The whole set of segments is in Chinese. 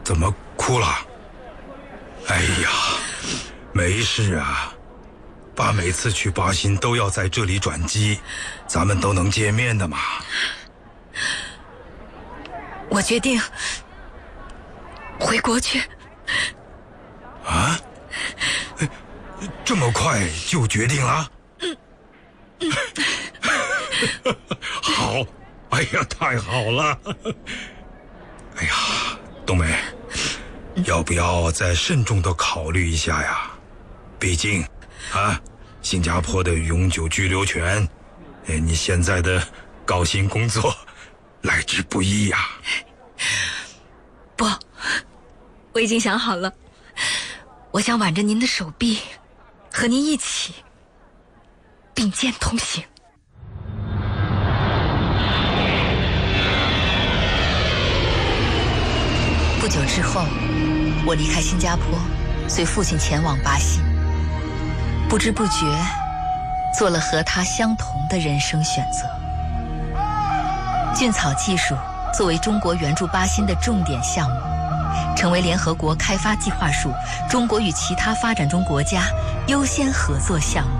怎么哭了？哎呀，没事啊。爸每次去巴新都要在这里转机，咱们都能见面的嘛。 我决定回国去。 啊？这么快就决定了？好，哎呀，太好了！哎呀，冬梅，要不要再慎重地考虑一下呀？毕竟，新加坡的永久居留权，你现在的高薪工作，来之不易呀。 不，我已经想好了，我想挽着您的手臂，和您一起并肩同行。不久之后，我离开新加坡，随父亲前往巴西。不知不觉，做了和他相同的人生选择。菌草技术作为中国援助巴新的重点项目，成为联合国开发计划署中国与其他发展中国家优先合作项目。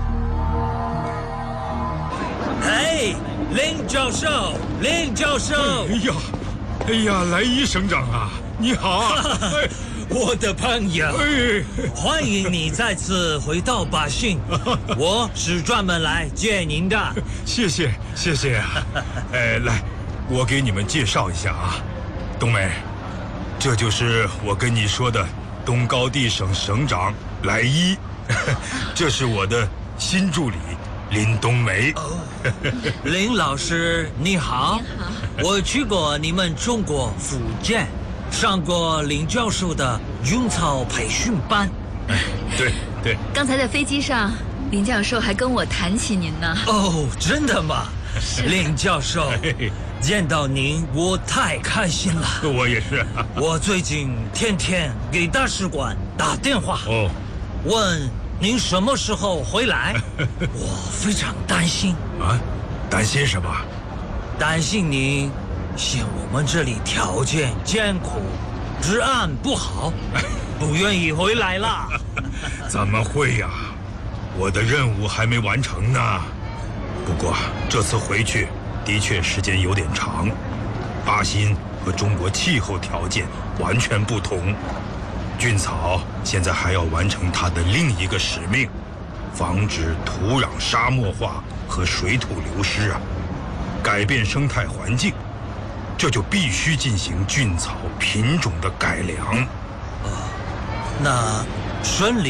嘿，林教授，林教授！ 哎呀，来伊省长啊，你好啊！ 我的朋友，欢迎你再次回到巴新。我是专门来接您的。 谢谢啊！来，我给你们介绍一下啊，冬梅，这就是我跟你说的东高地省省长来伊，这是我的新助理林冬梅。 林老师你好，我去过你们中国福建。上过林教授的菌草培训班。 对。 刚才在飞机上，林教授还跟我谈起您呢。 哦，真的吗？林教授，见到您我太开心了。 我也是。 我最近天天给大使馆打电话，问您什么时候回来。我非常担心。 啊？担心什么？ 担心您嫌我们这里条件艰苦，治安不好，不愿意回来啦。 怎么会呀？我的任务还没完成呢。不过这次回去的确时间有点长，巴新和中国气候条件完全不同。菌草现在还要完成它的另一个使命，防止土壤沙漠化和水土流失啊，改变生态环境。这就必须进行菌草品种的改良。 那顺利